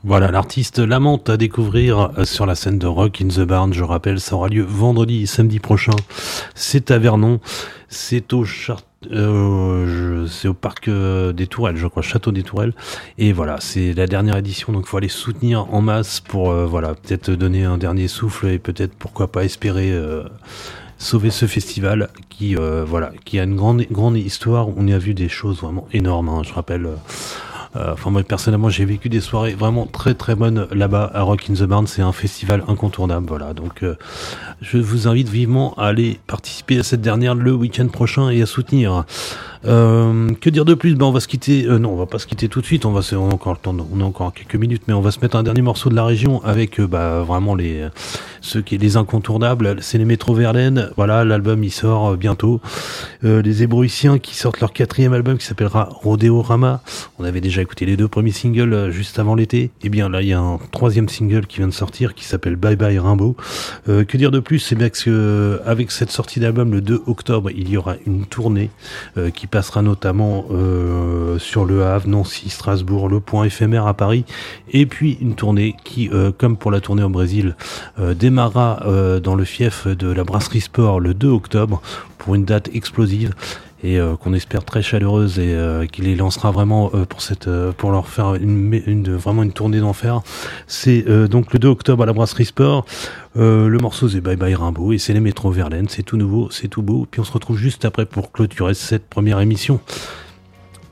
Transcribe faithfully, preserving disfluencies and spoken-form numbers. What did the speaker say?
Voilà, l'artiste Lamente à découvrir sur la scène de Rock in the Barn. Je rappelle, ça aura lieu vendredi et samedi prochain. C'est à Vernon. C'est au Chart... Euh, je... c'est au parc euh, des Tourelles, je crois, Château des Tourelles. Et voilà, c'est la dernière édition, donc il faut aller soutenir en masse pour euh, voilà, peut-être donner un dernier souffle et peut-être pourquoi pas espérer euh, sauver ce festival qui euh, voilà, qui a une grande grande histoire. On y a vu des choses vraiment énormes. Hein, je rappelle. Euh, Enfin, euh, moi personnellement, j'ai vécu des soirées vraiment très très bonnes là-bas à Rock in the Barn. C'est un festival incontournable, voilà. Donc, euh, je vous invite vivement à aller participer à cette dernière le week-end prochain et à soutenir. Euh, que dire de plus? Ben, on va se quitter. Euh, non, on va pas se quitter tout de suite. On va se, on a encore le temps. De, on a encore quelques minutes, mais on va se mettre un dernier morceau de la région avec euh, bah vraiment les ceux qui les incontournables. C'est les Métro Verlaine. Voilà, l'album il sort euh, bientôt. Euh, les Ébrouissiens qui sortent leur quatrième album qui s'appellera Rodeo Rama. On avait déjà écouté les deux premiers singles euh, juste avant l'été. Et bien là, il y a un troisième single qui vient de sortir qui s'appelle Bye Bye Rimbaud. Euh, que dire de plus? C'est bien que euh, avec cette sortie d'album le deux octobre, il y aura une tournée euh, qui passera notamment euh, sur Le Havre, Nancy, Strasbourg, le point éphémère à Paris, et puis une tournée qui, euh, comme pour la tournée au Brésil, euh, démarrera euh, dans le fief de la Brasserie Sport le deux octobre pour une date explosive et euh, qu'on espère très chaleureuse et euh, qui les lancera vraiment euh, pour cette euh, pour leur faire une, une vraiment une tournée d'enfer. C'est euh, donc le deux octobre à la Brasserie Sport. Euh, le morceau c'est Bye Bye Rimbaud et c'est les Métro Verlaine. C'est tout nouveau, c'est tout beau. Puis on se retrouve juste après pour clôturer cette première émission.